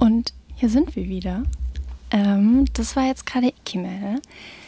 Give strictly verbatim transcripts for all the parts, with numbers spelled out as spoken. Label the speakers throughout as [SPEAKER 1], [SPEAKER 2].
[SPEAKER 1] Und hier sind wir wieder. Ähm, das war jetzt gerade Ikimel.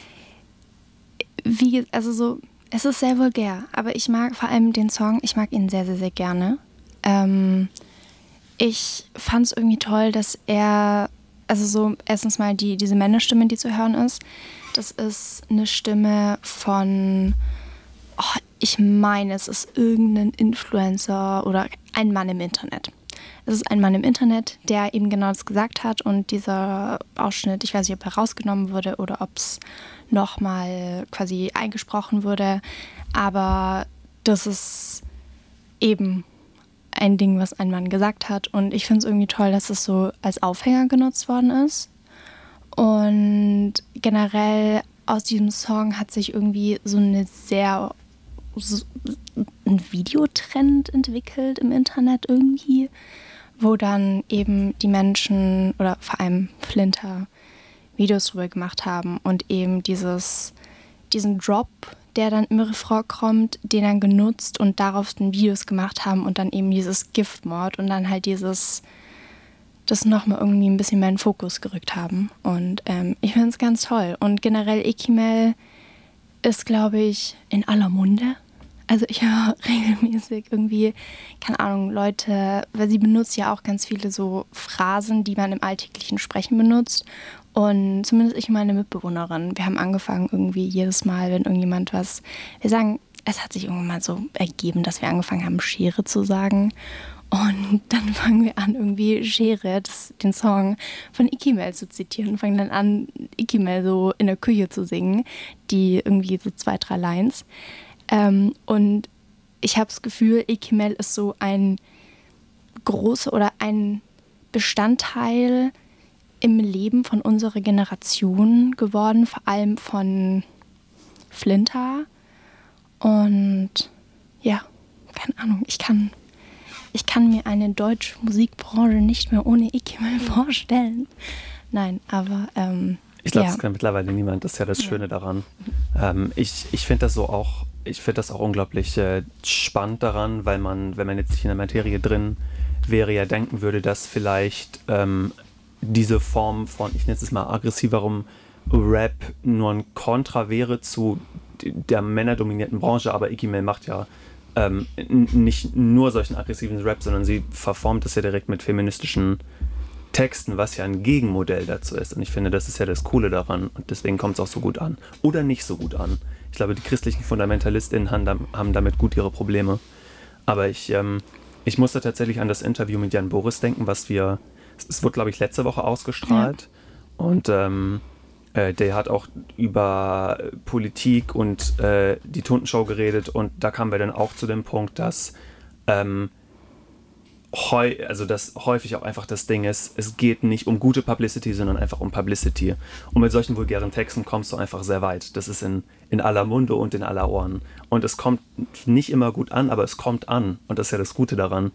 [SPEAKER 1] Wie, also so, es ist sehr vulgär, aber ich mag vor allem den Song, ich mag ihn sehr, sehr, sehr gerne. Ähm, ich fand es irgendwie toll, dass er, also so, erstens mal die, diese Männerstimme, die zu hören ist, das ist eine Stimme von, oh, ich meine, es ist irgendein Influencer oder ein Mann im Internet. Es ist ein Mann im Internet, der eben genau das gesagt hat und dieser Ausschnitt, ich weiß nicht, ob er rausgenommen wurde oder ob es nochmal quasi eingesprochen wurde, aber das ist eben ein Ding, was ein Mann gesagt hat und ich finde es irgendwie toll, dass es so als Aufhänger genutzt worden ist und generell aus diesem Song hat sich irgendwie so eine sehr, so ein Videotrend entwickelt im Internet irgendwie, wo dann eben die Menschen oder vor allem Flinter Videos drüber gemacht haben und eben dieses, diesen Drop, der dann im Refrain kommt, den dann genutzt und darauf dann Videos gemacht haben und dann eben dieses Giftmord und dann halt dieses, das nochmal irgendwie ein bisschen mehr in den Fokus gerückt haben. Und ähm, ich finde es ganz toll. Und generell Ikimel ist, glaube ich, in aller Munde. Also ich höre regelmäßig irgendwie, keine Ahnung, Leute, weil sie benutzt ja auch ganz viele so Phrasen, die man im alltäglichen Sprechen benutzt. Und zumindest ich und meine Mitbewohnerin, wir haben angefangen irgendwie jedes Mal, wenn irgendjemand was, wir sagen, es hat sich irgendwann mal so ergeben, dass wir angefangen haben, Schere zu sagen. Und dann fangen wir an, irgendwie Schere, das, den Song von Ikimel zu zitieren und fangen dann an, Ikimel so in der Küche zu singen, die irgendwie so zwei, drei Lines. Ähm, und ich habe das Gefühl, Ikimel ist so ein großer oder ein Bestandteil im Leben von unserer Generation geworden, vor allem von Flinter. Und ja, keine Ahnung, ich kann, ich kann mir eine deutsche Musikbranche nicht mehr ohne Ikimel vorstellen. Nein, aber ähm,
[SPEAKER 2] ich glaube,
[SPEAKER 1] ja.
[SPEAKER 2] das kann mittlerweile niemand, das ist ja das Schöne ja. daran. Ähm, ich ich finde das so auch, ich finde das auch unglaublich äh, spannend daran, weil man, wenn man jetzt nicht in der Materie drin wäre, ja denken würde, dass vielleicht ähm, diese Form von, ich nenne es mal aggressiverem Rap nur ein Kontra wäre zu der männerdominierten Branche, aber Ikimel macht ja ähm, n- nicht nur solchen aggressiven Rap, sondern sie verformt das ja direkt mit feministischen Texten, was ja ein Gegenmodell dazu ist. Und ich finde, das ist ja das Coole daran und deswegen kommt es auch so gut an. Oder nicht so gut an. Ich glaube, die christlichen FundamentalistInnen haben damit gut ihre Probleme. Aber ich, ähm, ich musste tatsächlich an das Interview mit Jan Boris denken, was wir, es wurde, glaube ich, letzte Woche ausgestrahlt. Ja. Und ähm, äh, der hat auch über Politik und äh, die Tundenshow geredet. Und da kamen wir dann auch zu dem Punkt, dass ähm, Heu, also dass häufig auch einfach das Ding ist, es geht nicht um gute Publicity, sondern einfach um Publicity. Und mit solchen vulgären Texten kommst du einfach sehr weit. Das ist in, in aller Munde und in aller Ohren. Und es kommt nicht immer gut an, aber es kommt an. Und das ist ja das Gute daran.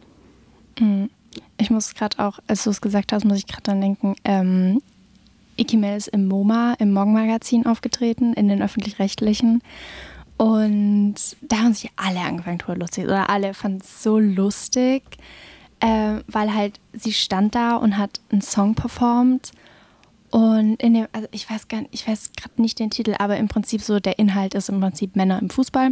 [SPEAKER 1] Ich muss gerade auch, als du es gesagt hast, muss ich gerade dran denken, ähm, Ikimel ist im MoMA, im Morgenmagazin aufgetreten, in den Öffentlich-Rechtlichen. Und da haben sich alle angefangen, drüber lustig, oder alle fanden es so lustig. Äh, weil halt sie stand da und hat einen Song performt und in dem, also ich weiß gar nicht, ich weiß gerade nicht den Titel, aber im Prinzip so der Inhalt ist im Prinzip Männer im Fußball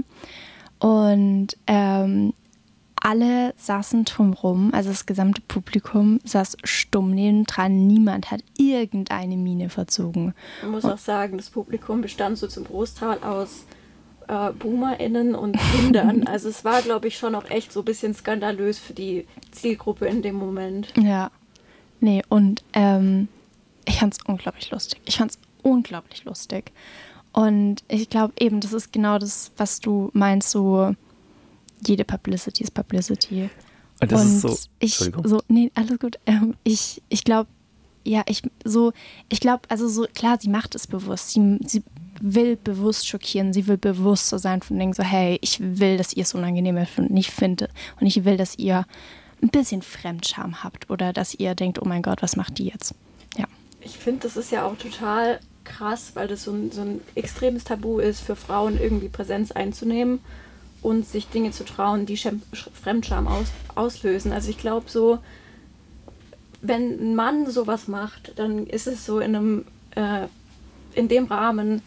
[SPEAKER 1] und ähm, alle saßen drumrum, also das gesamte Publikum saß stumm nebendran, niemand hat irgendeine Miene verzogen.
[SPEAKER 3] Man muss auch sagen, das Publikum bestand so zum Großteil aus Äh, BoomerInnen und Kindern. Also es war, glaube ich, schon auch echt so ein bisschen skandalös für die Zielgruppe in dem Moment.
[SPEAKER 1] Ja, nee, und ähm, ich fand es unglaublich lustig. Ich fand es unglaublich lustig. Und ich glaube eben, das ist genau das, was du meinst, so jede Publicity ist Publicity.
[SPEAKER 2] Und das
[SPEAKER 1] und
[SPEAKER 2] ist so,
[SPEAKER 1] ich, so, nee, alles gut. Ähm, ich ich glaube, ja, ich so, ich glaube, also so, klar, sie macht es bewusst. Sie, sie will bewusst schockieren, sie will bewusst so sein von Dingen so, hey, ich will, dass ihr es unangenehm und nicht findet und ich will, dass ihr ein bisschen Fremdscham habt oder dass ihr denkt, oh mein Gott, was macht die jetzt? Ja.
[SPEAKER 3] Ich finde, das ist ja auch total krass, weil das so ein, so ein extremes Tabu ist, für Frauen irgendwie Präsenz einzunehmen und sich Dinge zu trauen, die Schem- Fremdscham aus, auslösen. Also ich glaube so, wenn ein Mann sowas macht, dann ist es so in einem, äh, in dem Rahmen,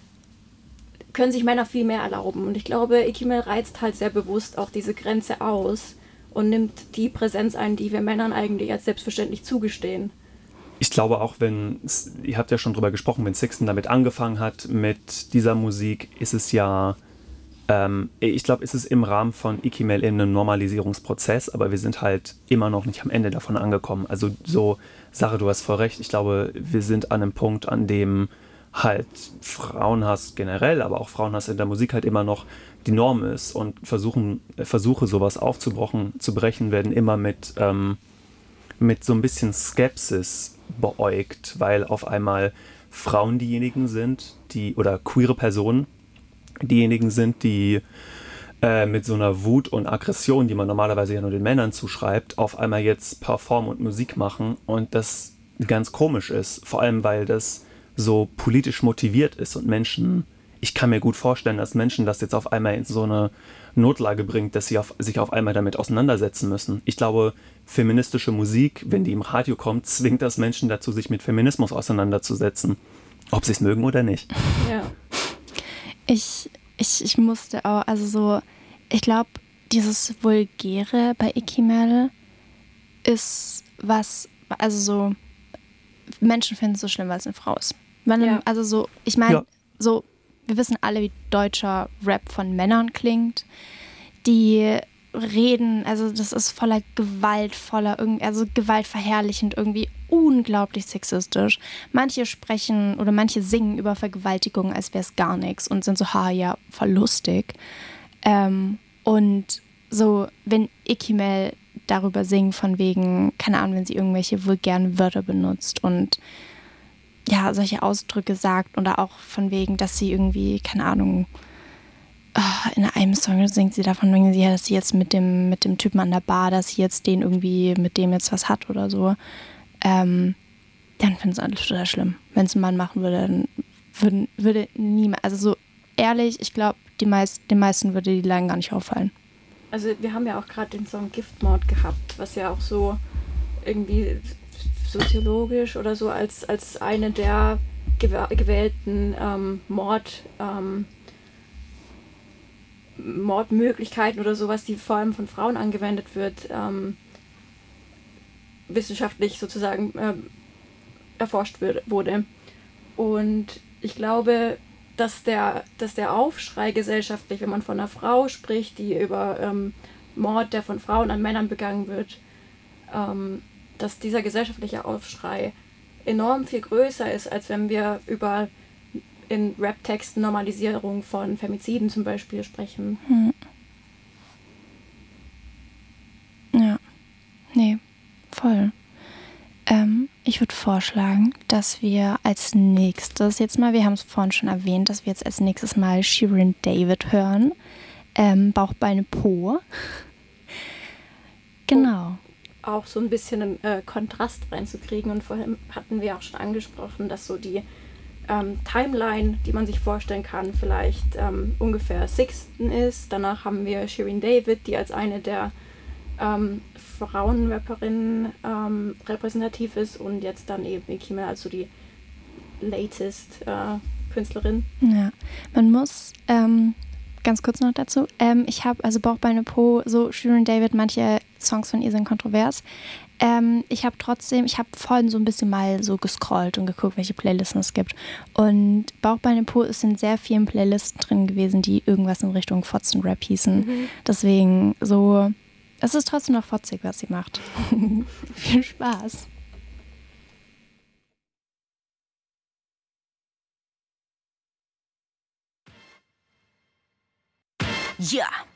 [SPEAKER 3] können sich Männer viel mehr erlauben. Und ich glaube, Ikimel reizt halt sehr bewusst auch diese Grenze aus und nimmt die Präsenz ein, die wir Männern eigentlich als selbstverständlich zugestehen.
[SPEAKER 2] Ich glaube auch, wenn, ihr habt ja schon drüber gesprochen, wenn Sixten damit angefangen hat, mit dieser Musik, ist es ja, ähm, ich glaube, ist es im Rahmen von Ikimel in einem Normalisierungsprozess, aber wir sind halt immer noch nicht am Ende davon angekommen. Also so, Sarah, du hast voll recht, ich glaube, wir sind an einem Punkt, an dem halt Frauenhass generell, aber auch Frauenhass in der Musik halt immer noch die Norm ist und versuchen, Versuche, sowas aufzubrechen, zu brechen, werden immer mit, ähm, mit so ein bisschen Skepsis beäugt, weil auf einmal Frauen diejenigen sind, die, oder queere Personen diejenigen sind, die äh, mit so einer Wut und Aggression, die man normalerweise ja nur den Männern zuschreibt, auf einmal jetzt performen und Musik machen und das ganz komisch ist, vor allem weil das so politisch motiviert ist und Menschen, ich kann mir gut vorstellen, dass Menschen das jetzt auf einmal in so eine Notlage bringt, dass sie auf, sich auf einmal damit auseinandersetzen müssen. Ich glaube, feministische Musik, wenn die im Radio kommt, zwingt das Menschen dazu, sich mit Feminismus auseinanderzusetzen. Ob sie es mögen oder nicht.
[SPEAKER 3] Ja.
[SPEAKER 1] Ich, ich, ich musste auch, also so, ich glaube, dieses Vulgäre bei Ikimel ist was, also so, Menschen finden es so schlimm, weil es eine Frau ist. Wenn,
[SPEAKER 3] Ja.
[SPEAKER 1] Also so, ich meine,
[SPEAKER 2] Ja.
[SPEAKER 1] so, wir wissen alle, wie deutscher Rap von Männern klingt. Die reden, also das ist voller Gewalt, voller irgendwie, also gewaltverherrlichend, irgendwie unglaublich sexistisch. Manche sprechen oder manche singen über Vergewaltigung, als wäre es gar nichts und sind so, ha, ja, voll lustig. Ähm, und so, wenn Ikimel darüber singen, von wegen, keine Ahnung, wenn sie irgendwelche vulgären Wörter benutzt und ja, solche Ausdrücke sagt oder auch von wegen, dass sie irgendwie, keine Ahnung, oh, in einem Song singt sie davon, ja, dass sie jetzt mit dem, mit dem Typen an der Bar, dass sie jetzt den irgendwie, mit dem jetzt was hat oder so, ähm, dann finden es alle total schlimm. Wenn es ein Mann machen würde, dann würden, würde niemand, also so ehrlich, ich glaube, die meist, den meisten würde die Line gar nicht auffallen.
[SPEAKER 3] Also wir haben ja auch gerade den Song Giftmord gehabt, was ja auch so irgendwie soziologisch oder so als, als eine der gewählten ähm, Mord, ähm, Mordmöglichkeiten oder sowas, die vor allem von Frauen angewendet wird, ähm, wissenschaftlich sozusagen ähm, erforscht wird, wurde. Und ich glaube, dass der, dass der Aufschrei gesellschaftlich, wenn man von einer Frau spricht, die über ähm, Mord, der von Frauen an Männern begangen wird, ähm, dass dieser gesellschaftliche Aufschrei enorm viel größer ist, als wenn wir über in Rap-Texten Normalisierung von Femiziden zum Beispiel sprechen.
[SPEAKER 1] Hm. Ja, nee, voll. Ähm, ich würde vorschlagen, dass wir als nächstes jetzt mal, wir haben es vorhin schon erwähnt, dass wir jetzt als nächstes mal Shirin David hören. Ähm, Bauch, Beine, Po. Genau.
[SPEAKER 3] Auch so ein bisschen einen äh, Kontrast reinzukriegen. Und vorhin hatten wir auch schon angesprochen, dass so die ähm, Timeline, die man sich vorstellen kann, vielleicht ähm, ungefähr Sixten ist. Danach haben wir Shirin David, die als eine der ähm, Frauenrapperinnen ähm, repräsentativ ist, und jetzt dann eben Ikimel als so die latest äh, Künstlerin.
[SPEAKER 1] Ja, man muss, ähm, ganz kurz noch dazu, ähm, ich habe, also Bauch, Beine, Po, so Shirin David, manche Songs von ihr sind kontrovers. Ähm, ich habe trotzdem, ich habe vorhin so ein bisschen mal so gescrollt und geguckt, welche Playlisten es gibt. Und Bauch, Beine, Po ist in sehr vielen Playlisten drin gewesen, die irgendwas in Richtung Fotzen-Rap hießen.
[SPEAKER 3] Mhm.
[SPEAKER 1] Deswegen so, es ist trotzdem noch fotzig, was sie macht. Viel Spaß.
[SPEAKER 4] Yeah.